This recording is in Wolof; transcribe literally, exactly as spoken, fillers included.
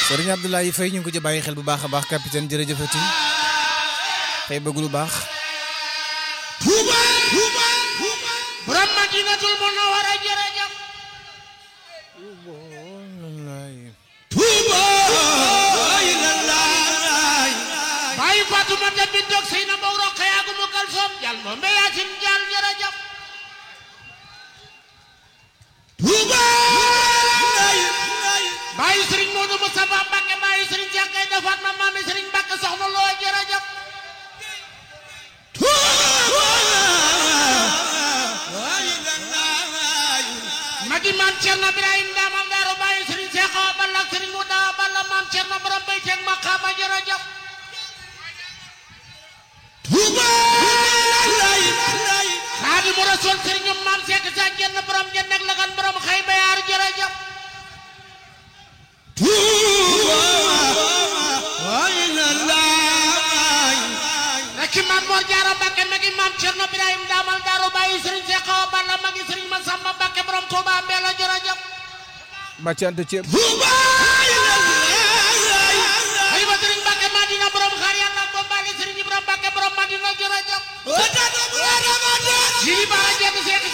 Serigne Abdoulaye Faye ñu ngi ko ci bàyyi xel bu baax a baax capitaine jërëjëfati xëy bëgg lu baax Touba Touba borom Madinatul Munawwara jërëjëf Touba ilallah Baye Fatoumata bintu Seyna Mbow Rokhaya gu mu Kalsom jal mo mbe Yaasin jal jërëjëf Touba Baye Serigne Modou Moustapha Mbacké Baye Serigne Cheikh Gaïndé Fatma Mami Serigne Mbacké soxna Lo jërëjëf Magi Maam Cerno Ibrahim Ndamal Daaru Baye Serigne Cheikh Awa Balla Serigne Mouda Balla Maam Cerno borom bay teeg maqaama jërëjëf Touba Xaadimu Rasuul Serigne Maam Seck sa jenn borom jenn ak lagan borom xëy bayaar jërëjëf Reki Maam Mor Jaara Mbacké magi Maam Cerno Ibrahim Ndamal Daaru Baye Serigne Cheikh Awa Balla magi Serigne Massamba Mbacké borom Touba Mbella jërëjëf bàccante ceeb ay ba Serigne Mbacké Madina borom xaar Yàlla ko bali Serigne Ibrahima Mbacké borom Madina jërëjëf